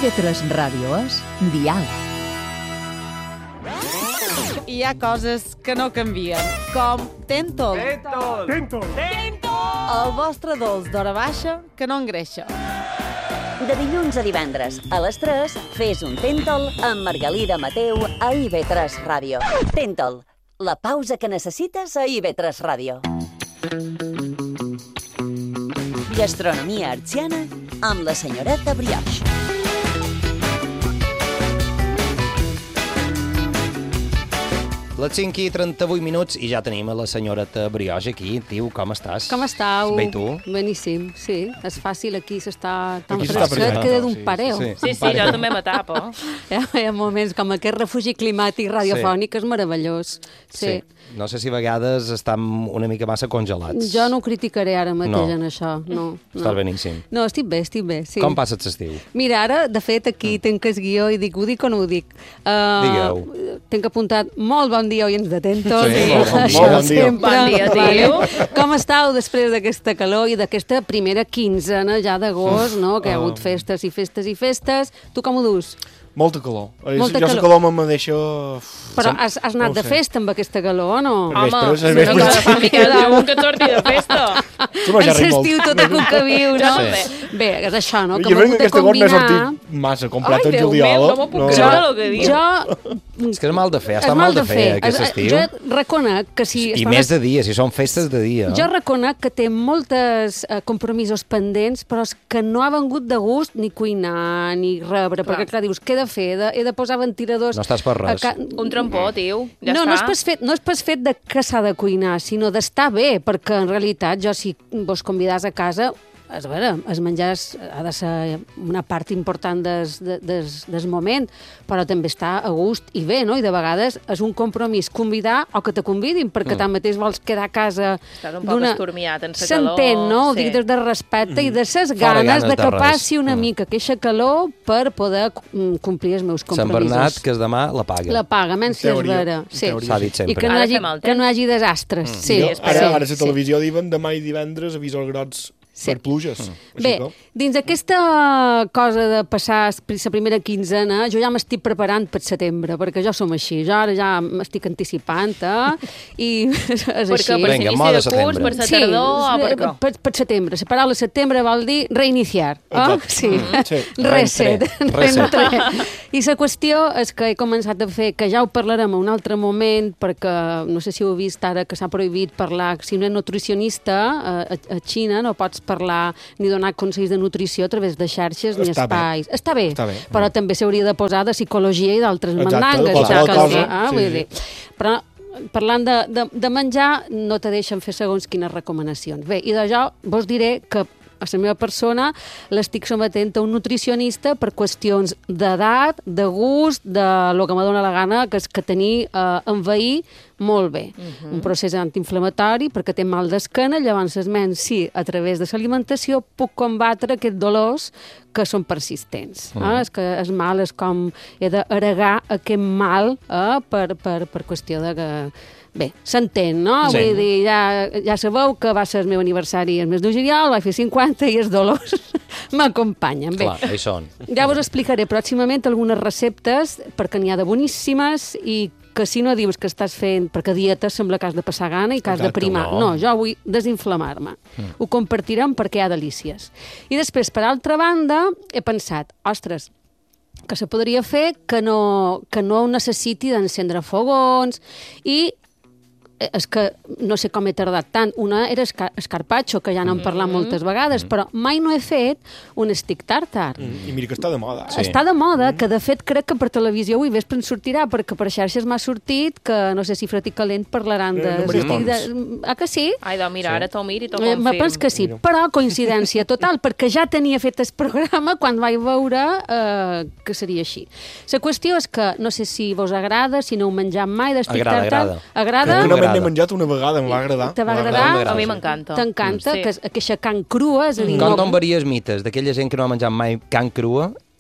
IB3 Ràdio és Diàleg. Hi ha coses que no canvien, com Tentol. Tentol! El vostre dolç d'hora baixa que no engreixa. De dilluns a divendres, a les 3, fes un Tentol amb Margalida Mateu a IB3 Ràdio. Tentol, la pausa que necessites a IB3 Ràdio. Gastronomia artsiana amb la senyoreta Brioche. Les 5:38 i ja tenim a la senyoreta Brioche aquí. Tio, com estàs? Com estàu? Bé, i tu? Beníssim, sí. És fàcil, aquí s'està tan Aquí s'està fresquet perfecte, que d'un sí, pareo. Sí, jo també m'atapo. Hi ha moments com aquest refugi climàtic radiofònic, és meravellós. Sí. No sé si a vegades estan una mica massa congelats. Jo no ho criticaré ara mateix No. en això. No. Estàs beníssim. No, estic bé, sí. Com passes l'estiu? Mira, ara, de fet, aquí tinc el guió i dic, ho dic o no ho dic? Digueu. Tinc apuntat molt bon dia, oients de Tento. Sí, molt bon dia. Això Molt bon dia. sempre. Bon dia, tio. Com estàu després d'aquesta calor i d'aquesta primera quinzena ja d'agost, no? Que hi ha hagut festes i festes i festes. Tu com ho dus? Molta calor. Molta Jo la calor. calor me deixa... Però has anat ho de sé. festa amb aquesta calor o no? Per Home, vespres, no que fa mica d'un que torni de festa. Tu no ja En l'estiu tot el que viu, no? Sí. Bé, és això, no? Que Jo hem crec que hagut de aquest agost n'he combinar... sortit massa complet Ai, el Déu juliol. meu, no m'ho puc creure el que diu. Jo És que és mal de fer, és està mal de fer aquest estiu. Jo reconec que si... I més de dia, si són festes de dia. Jo reconec que té moltes compromisos pendents, però és que no ha vengut de gust ni cuinar, ni rebre, perquè clar, dius, què he de fer? He de posar ventiladors... No estàs per res. Un trampó, tio. Ja no, està. no és pas fet de que s'ha de cuinar, sinó d'estar bé, perquè en realitat jo si vos convidàs a casa, a veure, els menjars ha de ser una part important del moment, però també està a gust i bé, no? I de vegades és un compromís convidar o que te convidin, perquè tanmateix vols quedar a casa Estàs un poc estormiat en sa calor. S'entén, no? Ho Sí. dic des de respecte i de ses Fora ganes de de que res. passi una mica aquesta calor per poder complir els meus Sant compromisos. Bernat, que és demà, la paga. La paga, menys si és teoria, vera. en Sí. teoria. S'ha dit I sempre. que no, Ara hagi, fem el que no temps. hi hagi desastres. Sí, Jo, ara a la sí. televisió diuen demà i divendres avisos grocs per pluges. Així Bé, que- dins aquesta cosa de passar la primera quinzena, jo ja m'estic preparant per setembre, perquè jo som així. Jo ara ja m'estic anticipant, i és Per així. què? Per Vinga, l'inici moda de curs, setembre. per la tardor o per què? per setembre. La paraula setembre vol dir reiniciar. Exacte. Sí. Sí. Reset. Reset. I la qüestió és que he començat a fer, que ja ho parlarem en un altre moment, perquè no sé si ho heu vist ara, que s'ha prohibit parlar, si no ets nutricionista, a Xina no pots parlar ni donar consells de nutrició a través de xarxes ni Està bé. espais. Està bé, Està bé. però també s'hauria de posar de psicologia i d'altres Exacte, mandangues. qualsevol ja, cosa, sí, vull sí. dir. Però parlant de menjar, no te deixen fer segons quines recomanacions. Bé, i de jo vos diré que a la meva persona l'estic sometent a un nutricionista per qüestions d'edat, de gust, de lo que me dóna la gana, que és que tenir envair molt bé. Un procés antiinflamatori perquè té mal d'esquena, llavors esment, sí, a través de l'alimentació puc combatre aquests dolors que són persistents. És que és mal, és com he d'heregar aquest mal per qüestió de que... Bé, s'entén, no? Sí. Vull dir, ja sabeu que va ser el meu aniversari el mes de juliol, vaig fer 50 i els dolors m'acompanyen. Bé, Clar, hi són. ja vos explicaré pròximament algunes receptes, perquè n'hi ha de boníssimes i que si no dius que estàs fent, perquè dieta sembla que has de passar gana i que has de Exacte, primar. no. No, jo vull desinflamar-me. Ho compartirem perquè hi ha delícies. I després, per altra banda, he pensat, ostres, que se podria fer que no necessiti d'encendre fogons i és que no sé com he tardat tant. Una era escarpatxo, que ja n'hem parlat moltes vegades, però mai no he fet un stick tartar. I mira que està de moda. Sí. Està de moda, que de fet crec que per televisió avui vespre en sortirà, perquè per xarxes m'ha sortit que no sé si Fred i Calent parlaran de... no Maria stick Pons. Ah, que sí? Ai, doncs mira, ara t'ho miro i t'ho Me confirmo. penso que sí, però coincidència total, perquè ja tenia fet el programa quan vaig veure que seria així. La qüestió és que, no sé si vos agrada, si no heu menjat mai d'estick Agrada, tartar. agrada. Crec que Agrada? només n'he menjat una vegada, em va agradar. Te va M'ha agradar? m'agrada. A mi m'encanta. T'encanta, Sí. que és aquesta carn crua, és a dir, Com varies mites d'aquella gent que no ha menjat mai carn crua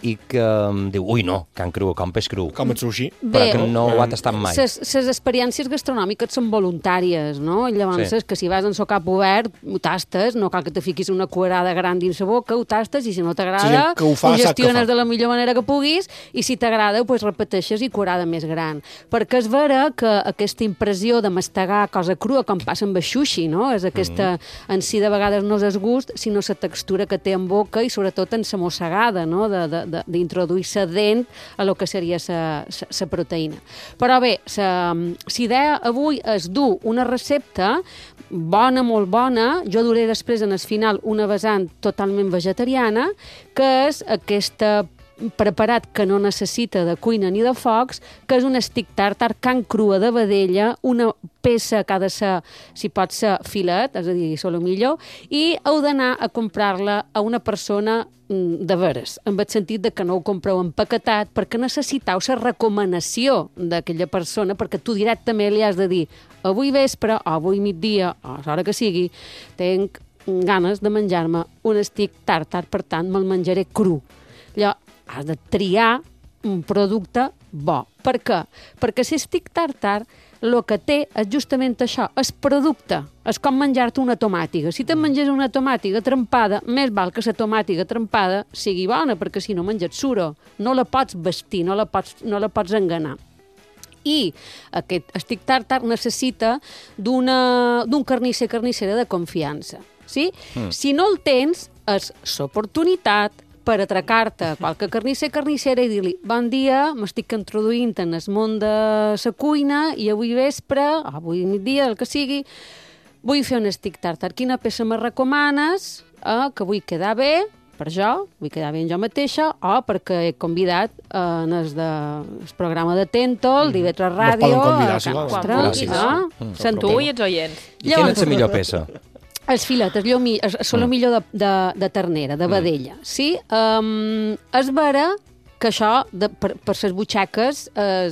i que diu, ui, no, can cru, com peix cru. Com el sushi. Però que no ho ha tastat mai. Les experiències gastronòmiques són voluntàries, no? I llavors, que si vas en socap obert, ho tastes, no cal que te fiquis una cuerada gran dins la boca, ho tastes, i si no t'agrada, ho gestiones de la millor manera que puguis, i si t'agrada, doncs repeteixes i cuerada més gran. Perquè és vera que aquesta impressió de mastegar cosa crua, com passa amb el sushi, no? És aquesta, en si de vegades no és el gust, sinó la textura que té en boca i sobretot en la mossegada, no? D'introduir la dent a lo que seria la proteïna. Però bé, l'idea avui és dur una recepta bona, molt bona. Jo duré després, en el final, una vessant totalment vegetariana, que és aquesta preparat que no necessita de cuina ni de focs, que és un stick tartar can crua de vedella, una peça que ha de ser, si pot ser, filet, és a dir, solomillo, i heu d'anar a comprar-la a una persona de veres, en el sentit de que no ho compreu empaquetat, perquè necessiteu la recomanació d'aquella persona, perquè tu directament li has de dir avui vespre, o avui migdia, o a l'hora que sigui, tenc ganes de menjar-me un stick tartar, per tant, me'l menjaré cru. Llavors, has de triar un producte bo. Per què? Perquè si stick tartar, el que té és justament això, és producte. És com menjar-te una tomàtiga. Si te'n menges una tomàtiga trempada, més val que la tomàtiga trempada sigui bona, perquè si no menges suro. No la pots vestir, no la pots enganar. I aquest stick tartar necessita d'un carnissera de confiança. Sí? Si no el tens, és l'oportunitat per atracar-te a qualque carnissera i dir-li bon dia, m'estic introduint en el món de la cuina i avui vespre, o avui migdia, el que sigui, vull fer un stick tartar. Quina peça me recomanes? Que vull quedar bé per jo, vull quedar bé en jo mateixa, o perquè he convidat en el programa de Tentol, d'IV3 Ràdio... Nos poden convidar, Sent tu i els oients. I quina és la millor peça? Els filets, el solomillo de ternera, de vedella. Sí? És vera que això, per les butxaques,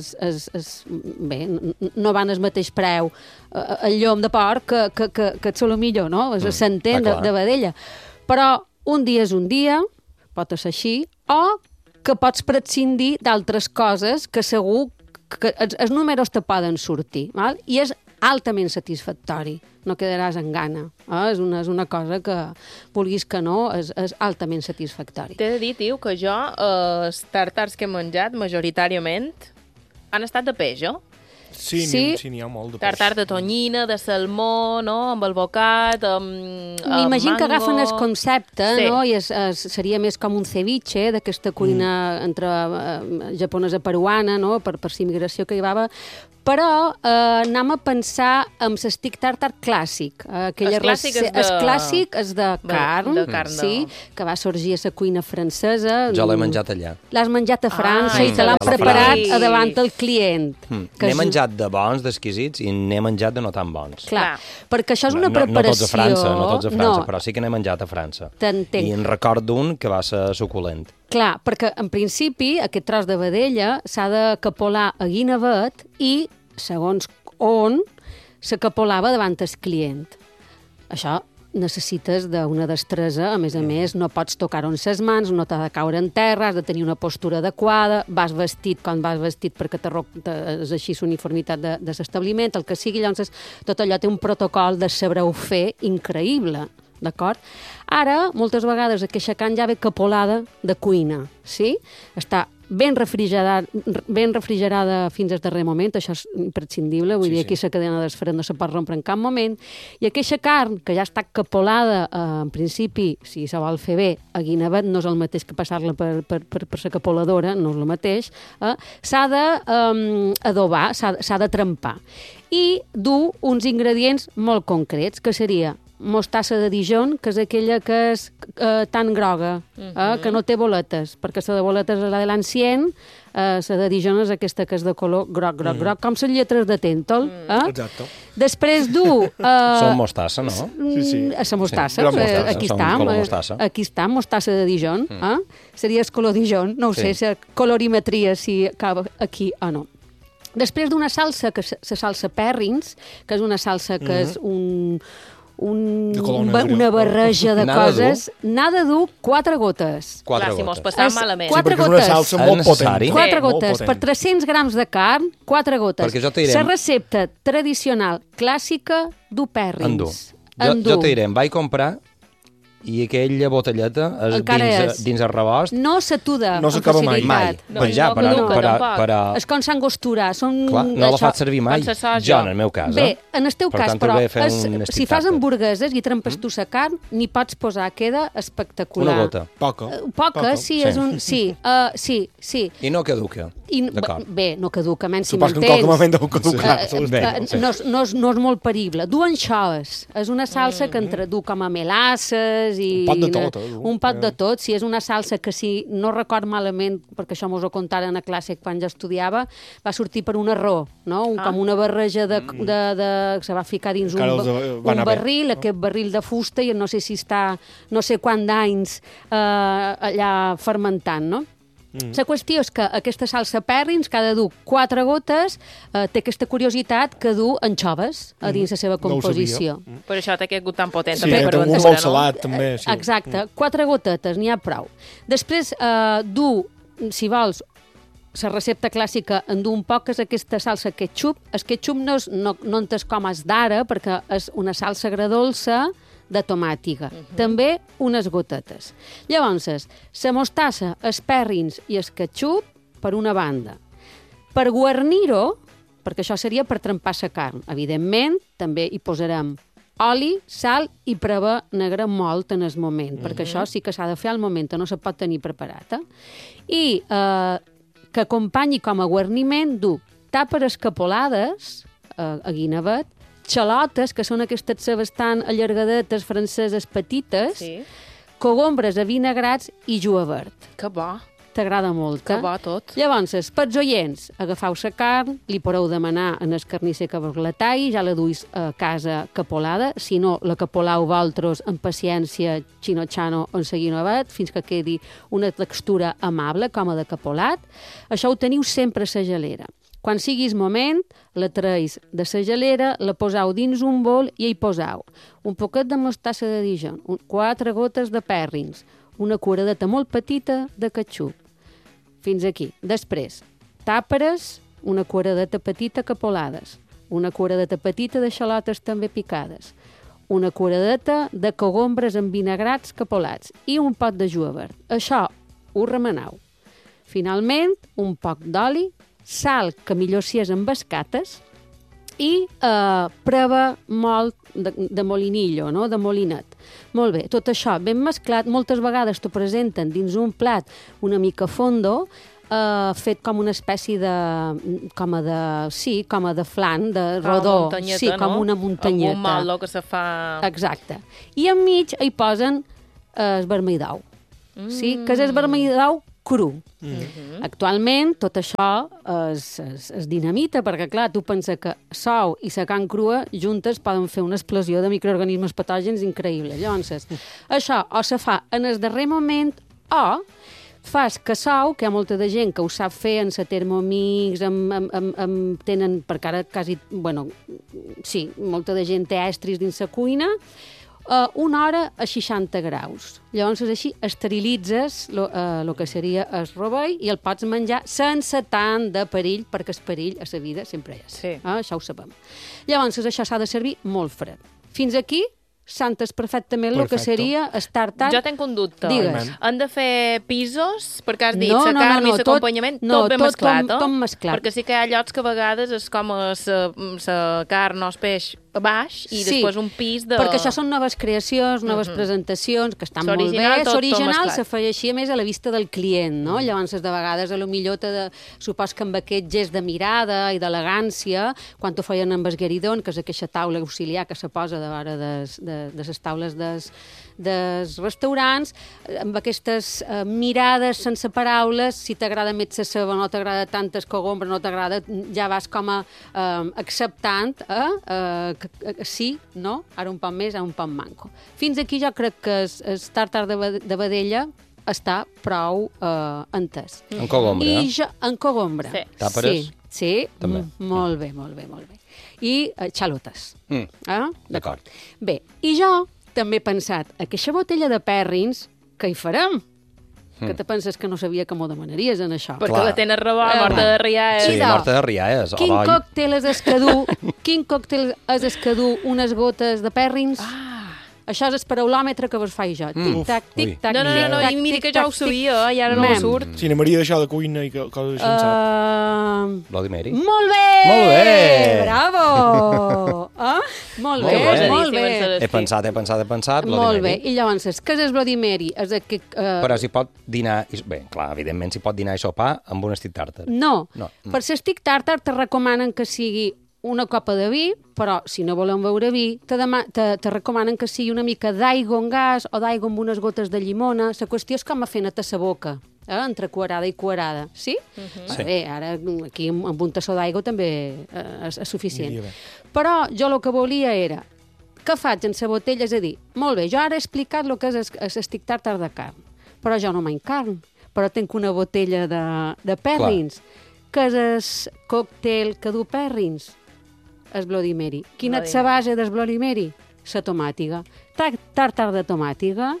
bé, no van al mateix preu el llom de porc que el solomillo, no? S'entén de vedella. Però un dia és un dia, pot ser així, o que pots prescindir d'altres coses que segur que els números te poden sortir, val? I és altament satisfactori, no quedaràs en gana. És una cosa que, vulguis que no, és altament satisfactori. T'he de dir, tio, que jo, els tàrtars que he menjat, majoritàriament, han estat de peix, no? Sí, n'hi ha molt de peix. Tartar de tonyina, de salmó, no? Amb el bocat, amb m'imagino mango... que agafen el concepte, no? I seria més com un ceviche, d'aquesta cuina entre japonesa peruana, no? Per la immigració que hi va haver. Però anem a pensar en l'stick tartar clàssic. El clàssic és de carn, sí, que va sorgir a la cuina francesa. Jo l'he menjat allà. L'has menjat a França i te l'han preparat davant el client. N'he menjat de bons, d'exquisits, i n'he menjat de no tan bons. Clar, perquè això és una preparació... No tots a França, però sí que n'he menjat a França. T'entenc. I en recordo un que va ser suculent. Clar, perquè en principi aquest tros de vedella s'ha de capolar a guinevet i, segons on, se capolava davant el client. Això necessites d'una destresa, a més, no pots tocar-ho amb les mans, no t'ha de caure en terra, has de tenir una postura adequada, vas vestit com vas vestit perquè és així l'uniformitat de l'establiment, el que sigui, llavors tot allò té un protocol de saber-ho fer increïble. D'acord? Ara, moltes vegades, aquesta carn ja ve capolada de cuina, sí? Està ben refrigerada fins al darrer moment, això és imprescindible, vull dir, aquí la cadena d'esfred no se pot rompre en cap moment, i aquesta carn, que ja està capolada, en principi, si se vol fer bé, a guinevet no és el mateix que passar-la per la capoladora, no és el mateix, s'ha d'adobar, s'ha de trempar, i dur uns ingredients molt concrets, que seria mostassa de Dijon, que és aquella que és tan groga, que no té boletes, perquè la de boletes és la de l'ancien, la de Dijon és aquesta que és de color groc, com les lletres de Tentol. Exacte. Després dur... Són mostassa, no? Sí. La mostassa, aquí està, mostassa de Dijon. Seria el color Dijon, no ho sé, la colorimetria, si acaba aquí o no. Després d'una salsa, que la salsa Perrins, que és una salsa que és una barreja de coses. N'ha de dur 4 gotes. 4 si mos gotes. passam malament. 4 perquè és una salsa molt necessari. potent. 4 Molt gotes. potent. Per 300 grams de carn, 4 gotes. Perquè jo te diré- La recepta tradicional clàssica du pèrrins. Jo te diré, em vaig comprar i aquella botelleta dins el rebost No s'atuda No s'acaba mai. mai. No, Pues ja, no però, caduca, tampoc. però, És com s'angostura. clar, no la faig servir mai. Quan se soja. Jo, en el meu cas. Bé, en el teu Per cas, tant, però, he de fer un si fas estic-tac. hamburgueses i trempes tu la carn, n'hi pots posar, queda espectacular. Una gota. Poca. Poca, sí, sí. és un... Sí, sí. I no caduca. D'acord. Bé, no caduca, menys si Supos que en m'entens. qualque moment deu caducar. Bé, sí. No és molt perible. Du anxoves. És una salsa que du com a melasses i... Un pot de tot, Un pot de tot. Si és una salsa que, si no record malament, perquè això mos ho contaren a classe quan ja estudiava, va sortir per un error, no? Com una barreja que se va ficar dins Encara els va un anar bé, barril, no? aquest barril de fusta, i no sé si està no sé quant d'anys allà fermentant, no? La qüestió és que aquesta salsa pèrrins, que ha de dur 4 gotes, té aquesta curiositat que du anxoves a dins la seva No ho sabia. composició. Per això té aquest gust tan potent. Sí, també, per té un ventura, molt no? salat, també. Sí. Exacte, 4 gotetes, n'hi ha prou. Després, du, si vols, la recepta clàssica en du un poc, és aquesta salsa ketchup. El ketchup no entès com és d'ara, perquè és una salsa agredolça de tomàtiga. També unes gotetes. Llavors, la mostassa, els pèrrins i el ketchup, per una banda. Per guarnir-ho, perquè això seria per trempar la carn, evidentment, també hi posarem oli, sal i prava negra molt en el moment, perquè això sí que s'ha de fer al moment, no se pot tenir preparat. I que acompanyi com a guarniment, du tàperes capolades, a guinevet, xalotes, que són aquestes cebes tan allargadetes franceses petites, Sí. cogombres avinagrats i julivert. Que bo. T'agrada molt, Que bo tot. Llavors, pels oients, agafeu la carn, li podeu demanar en el carnisser que vos la talli, ja la duis a casa capolada, si no, la capolau vosaltres amb paciència, xino-xano o en seguinovet, fins que quedi una textura amable, com a de capolat. Això ho teniu sempre a la gelera. Quan sigui el moment, la treis de la gelera, la poseu dins un bol i hi poseu un poquet de mostassa de Dijon, 4 gotes de pèrrins, una curadeta molt petita de ketchup. Fins aquí. Després, tàperes, una curadeta petita capolades, una curadeta petita de xalotes també picades, una curadeta de cogombres envinagrats capolats i un pot de julivert. Això ho remeneu. Finalment, un poc d'oli, sal, que millor si és amb escates, i prova molt de molinillo, no? De molinet. Molt bé, tot això ben mesclat, moltes vegades t'ho presenten dins un plat una mica fondo, fet com una espècie de... com a de flan, de rodó. Sí, com una muntanyeta. Amb un maldo que se fa... Exacte. I enmig hi posen el vermell d'ou. Sí, que és el vermell d'ou cru. Actualment, tot això es dinamita, perquè, clar, tu penses que sou i la carn crua juntes poden fer una explosió de microorganismes patògens increïble. Llavors, això o se fa en el darrer moment o fas que sou, que hi ha molta de gent que ho sap fer en la Thermomix, tenen, perquè ara quasi, bueno, sí, molta de gent té estris dins la cuina, una hora a 60 graus. Llavors, així, esterilitzes el que seria el rovell i el pots menjar sense tant de perill, perquè el perill a la vida sempre hi és. Sí. Això ho sabem. Llavors, això s'ha de servir molt fred. Fins aquí s'entès perfectament el que seria estar tard. Jo tenc un dubte. Digues. Han de fer pisos? Perquè has dit, la carn i l'acompanyament, tot ben mesclat, tot mesclat. Perquè sí que hi ha llocs que a vegades és com la carn o el peix a baix i després un pis de... Perquè això són noves creacions, noves presentacions, que estan molt bé. L'original s'afegeixia més a la vista del client, no? Llavors, de vegades, potser supos que amb aquest gest de mirada i d'elegància, quan ho feien amb el gueridon, que és aquesta taula auxiliar que se posa de vora de les taules dels restaurants, amb aquestes mirades sense paraules, si t'agrada més la ceba, no t'agrada tantes cogombres, no t'agrada, ja vas com a acceptant, sí, no, ara un poc més, ara un poc manco. Fins aquí jo crec que el tàrtar de vedella està prou entès. En cogombra, en cogombra. Sí. Tàperes? Sí. Sí? També. Molt bé, molt bé, molt bé. I xalotes. D'acord. Bé, i jo també he pensat, aquesta botella de pèrrins, què hi farem? Que te penses que no sabia que m'ho demanaries en això. Perquè Clar. la tenen robada, morta de riar. Sí, Idò. morta de rialles. Quin còctel és escadú unes gotes de pèrrins? Això és el paraulòmetre que vos faig jo. Tic-tac, tic-tac, No, tic-tac, i miri que ja ho tic-tac, sabia, i ara no Mem. me surt. Sí, anamaria d'això de cuina i coses així, saps? Bloody Mary. Molt bé! Molt bé! Bravo! Molt bé, bé. molt bé. He pensat, Bloody Molt bé. Mary. I llavors, què és el Bloody Mary? És el que, Però s'hi pot dinar... Bé, clar, evidentment s'hi pot dinar i sopar amb un estic tàrtar. No. No. Per l'estic tàrtar te recomanen que sigui una copa de vi, però si no volem beure vi, te recomanen que sigui una mica d'aigua en gas o d'aigua amb unes gotes de llimona. La qüestió és com a fer neta sa boca, entre cuarada i cuarada. Sí? Sí. Bé, ara aquí amb un tassó d'aigua també és suficient. Aniria bé. Però jo el que volia era, què faig en la botella? És a dir, molt bé, jo ara he explicat el que és l'estic tàrtar de carn, però jo no menjo carn, però tinc una botella de pèrrins. Què és el còctel que du pèrrins? El Bloody Mary. Quina és la base del Bloody Mary? La tomàtiga. Tàrtar de tomàtiga.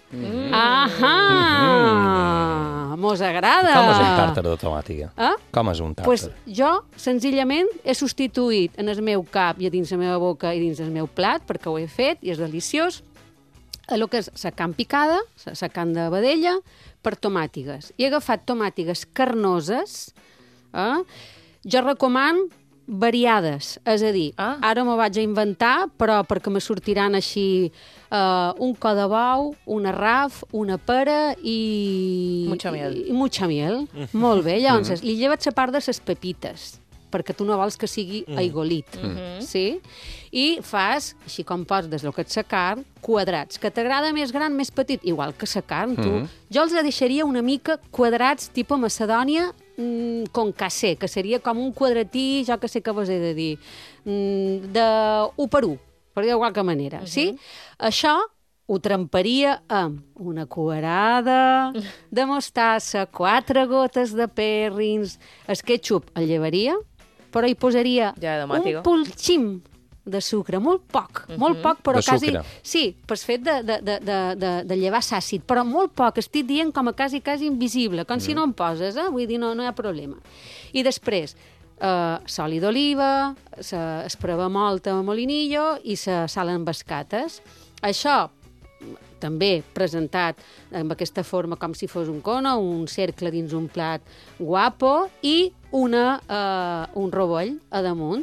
Ahà! Mos agrada! Com és un tàrtar de tomàtiga? Com és un tàrtar? Pues jo, senzillament, he substituït en el meu cap i a dins la meva boca i dins el meu plat, perquè ho he fet i és deliciós, el que és la carn picada, la carn de vedella, per tomàtigues. He agafat tomàtigues carnoses. Jo recomano variades, és a dir, ara m'ho vaig a inventar, però perquè me sortiran així un cod de bou, un arraf, una pera i... Mucha miel. I mucha miel. Molt bé, llavors li lleves la part de les pepites, perquè tu no vols que sigui aigualit, sí? I fas, així com pots des del que és la carn, quadrats, que t'agrada més gran, més petit, igual que la carn, tu. Jo els deixaria una mica quadrats, tipus Macedònia, con casser, que seria com un quadratí, jo que sé què vos he de dir, de 1 per 1, per dir de qualque manera, sí? Això ho tremparia amb una cuarada de mostassa, 4 gotes de pèrrins, el ketchup el llevaria, però hi posaria un polxim de sucre, molt poc, però de quasi... sucre. Sí, per fet de llevar s'àcid, però molt poc, estic dient com a quasi invisible, com si no en poses, vull dir, no hi ha problema. I després, oli d'oliva, espremolta de molinillo i la sal en bascates. Això també presentat amb aquesta forma com si fos un cono, un cercle dins un plat guapo i un roboll a damunt,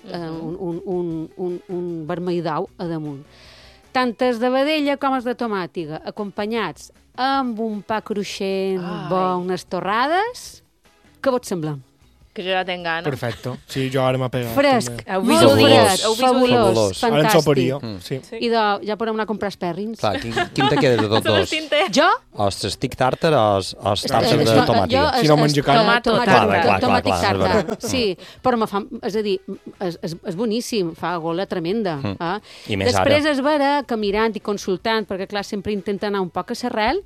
un vermell d'au a damunt. Tant els de vedella com els de tomàtiga, acompanyats amb un pa cruixent, bo, unes torrades. Què vos sembla? Que jo ja tenc gana. Perfecte. Sí, jo ara m'ha pegat. Fresc, també. molt fresc, fabulós, Ara en soparia. fantàstic. I ja podem anar a comprar espèrrins. Clar, quin te quedes de tots dos? Jo? O els estic tàrtar o els tàrtar de tomàtiga? Si no menja carn. Tomàtic Clar, tàrtar. Sí, però me fa... És a dir, és boníssim, fa gola tremenda. I més després ara. es vera que mirant i consultant, perquè clar, sempre intenta anar un poc a l'arrel,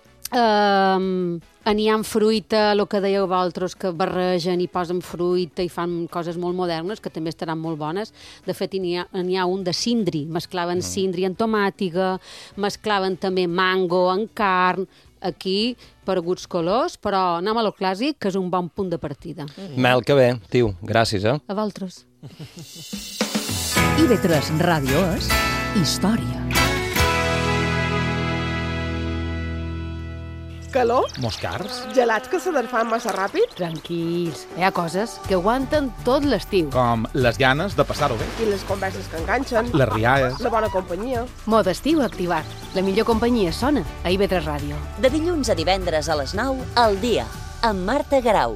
n'hi ha fruita, el que dèieu vosaltres, que barregen i posen fruita i fan coses molt modernes, que també estaran molt bones. De fet, n'hi ha un de cindri, mesclaven cindri en tomàtiga, mesclaven també mango en carn, aquí per gusts colors, però anem a lo clàssic, que és un bon punt de partida. Mel, que bé, tio, gràcies, A vosaltres. IB3 Ràdio és història. Calor? Moscars? Gelats que se desfan massa ràpid? Tranquils, hi ha coses que aguanten tot l'estiu. Com les ganes de passar-ho bé. I les converses que enganxen? Les rialles. La bona companyia? Mod estiu activat. La millor companyia sona a IB3 Ràdio. De dilluns a divendres a les 9, al dia, amb Marta Garau.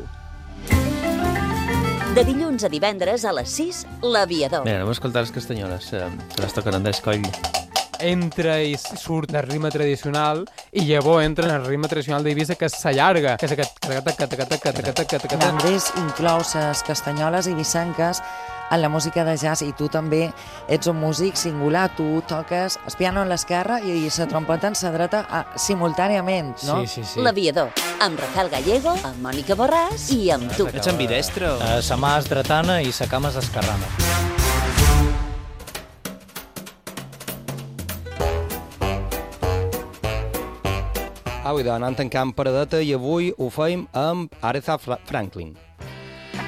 De dilluns a divendres a les 6, l'Aviador. Mira, anem a escoltar les castanyoles, que les toquen en d'escoll. Entra i surt del ritme tradicional i llavors entra en el ritme tradicional d'Eivissa, que s'allarga, que és aquest... També inclòs les castanyoles eivissenques en la música de jazz, i tu també ets un músic singular, tu toques el piano a l'esquerra i la trompeta en la dreta simultàniament, no? Sí. L'Aviador, amb Rafael Gallego, amb Mònica Borràs i amb tu. Ets ambidestre? Sa mà és dretana i sa cama és esquerrana. Avui anant tancant paradeta i avui ho feim amb Aretha Franklin.